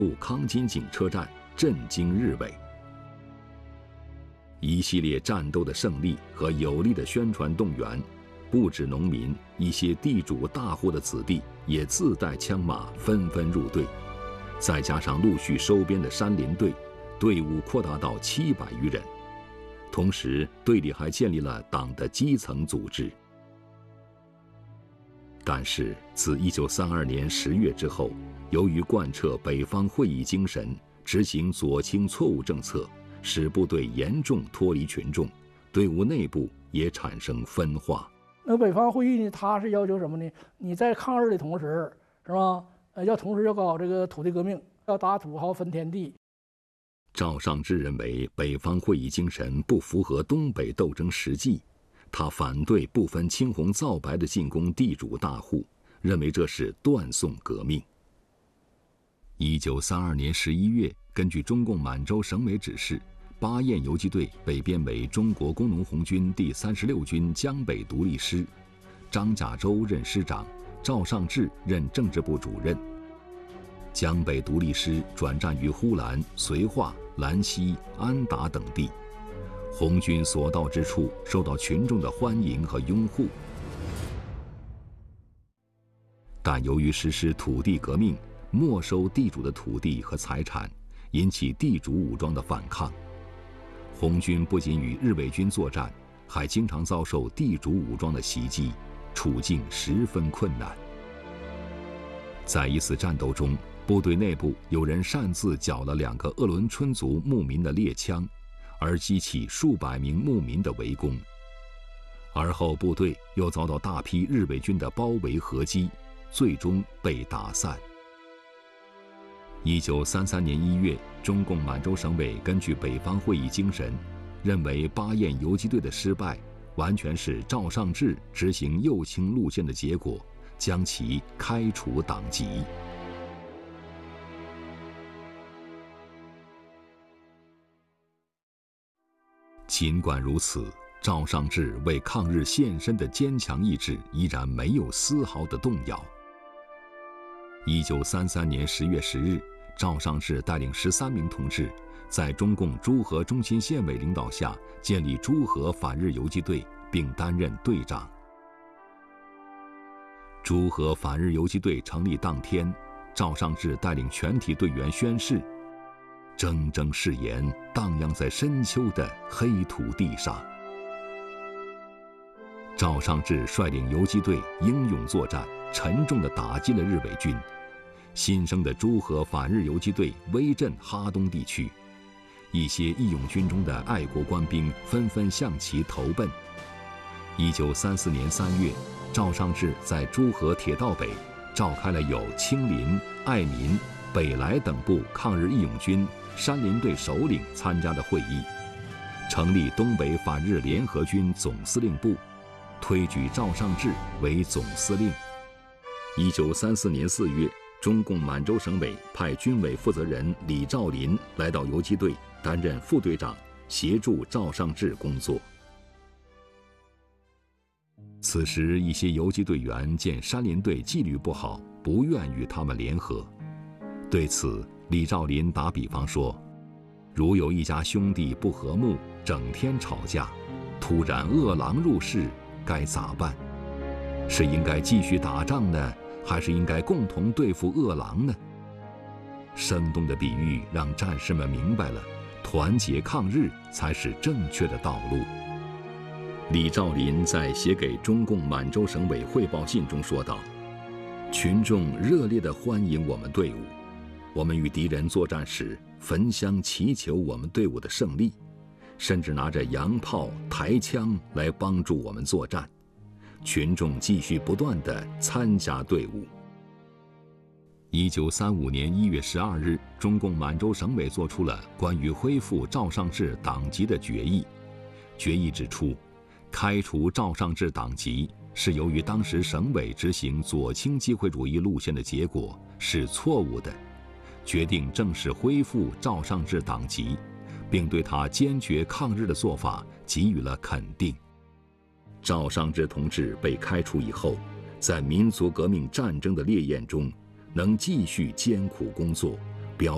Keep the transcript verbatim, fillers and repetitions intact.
入康津井车站，震惊日伪。一系列战斗的胜利和有力的宣传动员，不止农民，一些地主大户的子弟也自带枪马，纷纷入队。再加上陆续收编的山林队，队伍扩大到七百余人。同时，队里还建立了党的基层组织。但是，自一九三二年十月之后，由于贯彻北方会议精神，执行左倾错误政策，使部队严重脱离群众，队伍内部也产生分化。 那北方会议呢，它是要求什么呢？你在抗日的同时，是吧？呃，要同时要搞这个土地革命，要打土豪分田地。 赵尚志认为北方会议精神不符合东北斗争实际。他反对不分青红皂白地进攻地主大户，认为这是断送革命。一九三二年十一月，根据中共满洲省委指示，巴彦游击队被编为中国工农红军第三十六军江北独立师，张甲洲任师长，赵尚志任政治部主任。江北独立师转战于呼兰、绥化、兰溪、安达等地。红军所到之处，受到群众的欢迎和拥护。但由于实施土地革命，没收地主的土地和财产，引起地主武装的反抗。红军不仅与日伪军作战，还经常遭受地主武装的袭击，处境十分困难。在一次战斗中，部队内部有人擅自缴了两个鄂伦春族牧民的猎枪，而激起数百名牧民的围攻。而后部队又遭到大批日伪军的包围合击，最终被打散。一九三三年一月，中共满洲省委根据北方会议精神，认为巴彦游击队的失败完全是赵尚志执行右倾路线的结果，将其开除党籍。尽管如此，赵尚志为抗日献身的坚强意志依然没有丝毫的动摇。一九三三年十月十日，赵尚志带领十三名同志，在中共诸河中心县委领导下建立诸河反日游击队，并担任队长。诸河反日游击队成立当天，赵尚志带领全体队员宣誓。铮铮誓言荡漾在深秋的黑土地上。赵尚志率领游击队英勇作战，沉重地打击了日伪军。新生的诸河反日游击队威震哈东地区，一些义勇军中的爱国官兵纷纷向其投奔。一九三四年三月，赵尚志在诸河铁道北召开了有青林、爱民、北来等部抗日义勇军山林队首领参加的会议，成立东北反日联合军总司令部，推举赵尚志为总司令。一九三四年四月，中共满洲省委派军委负责人李兆林来到游击队担任副队长，协助赵尚志工作。此时，一些游击队员见山林队纪律不好，不愿与他们联合。对此，李兆林打比方说，如有一家兄弟不和睦，整天吵架，突然饿狼入室，该咋办？是应该继续打仗呢，还是应该共同对付饿狼呢？生动的比喻让战士们明白了，团结抗日才是正确的道路。李兆林在写给中共满洲省委汇报信中说道：“群众热烈地欢迎我们队伍。我们与敌人作战时，焚香祈求我们队伍的胜利，甚至拿着洋炮、抬枪来帮助我们作战。群众继续不断地参加队伍。”一九三五年一月十二日，中共满洲省委作出了关于恢复赵尚志党籍的决议。决议指出，开除赵尚志党籍是由于当时省委执行左倾机会主义路线的结果是错误的。决定正式恢复赵尚志党籍，并对他坚决抗日的做法给予了肯定。赵尚志同志被开除以后，在民族革命战争的烈焰中，能继续艰苦工作，